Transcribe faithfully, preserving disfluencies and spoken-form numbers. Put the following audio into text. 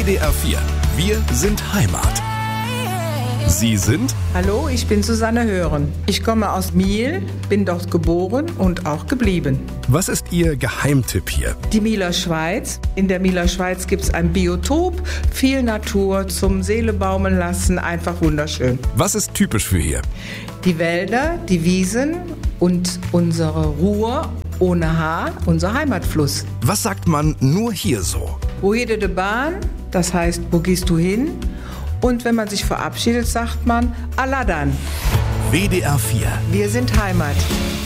D R vier. Wir sind Heimat. Sie sind? Hallo, ich bin Susanne Hören. Ich komme aus Miel, bin dort geboren und auch geblieben. Was ist Ihr Geheimtipp hier? Die Mieler Schweiz. In der Mieler Schweiz gibt es ein Biotop, viel Natur zum Seele baumeln lassen, einfach wunderschön. Was ist typisch für hier? Die Wälder, die Wiesen und unsere Ruhr ohne Haar, unser Heimatfluss. Was sagt man nur hier so? Wo jede de Bahn, das heißt, wo gehst du hin? Und wenn man sich verabschiedet, sagt man, Allah dann. W D R vier. Wir sind Heimat.